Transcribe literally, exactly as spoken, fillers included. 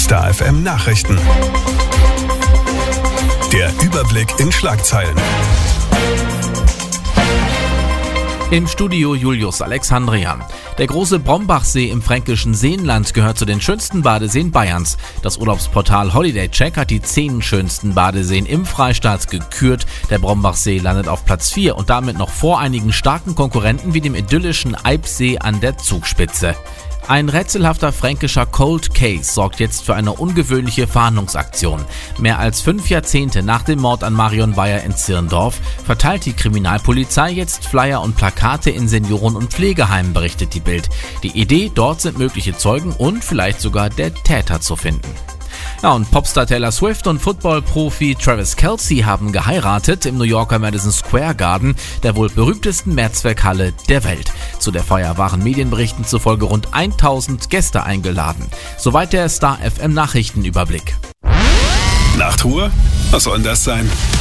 Star F M Nachrichten. Der Überblick in Schlagzeilen. Im Studio Julius Alexandrian. Der große Brombachsee im fränkischen Seenland gehört zu den schönsten Badeseen Bayerns. Das Urlaubsportal Holiday Check hat die zehn schönsten Badeseen im Freistaat gekürt. Der Brombachsee landet auf Platz vier und damit noch vor einigen starken Konkurrenten wie dem idyllischen Eibsee an der Zugspitze. Ein rätselhafter fränkischer Cold Case sorgt jetzt für eine ungewöhnliche Fahndungsaktion. Mehr als fünf Jahrzehnte nach dem Mord an Marion Weyer in Zirndorf verteilt die Kriminalpolizei jetzt Flyer und Plakate in Senioren- und Pflegeheimen, berichtet die Bild. Die Idee, dort sind mögliche Zeugen und vielleicht sogar der Täter zu finden. Ja, und Popstar Taylor Swift und Football-Profi Travis Kelce haben geheiratet im New Yorker Madison Square Garden, der wohl berühmtesten Mehrzweckhalle der Welt. Zu der Feier waren Medienberichten zufolge rund tausend Gäste eingeladen. Soweit der Star F M Nachrichtenüberblick. Nachtruhe? Was soll denn das sein?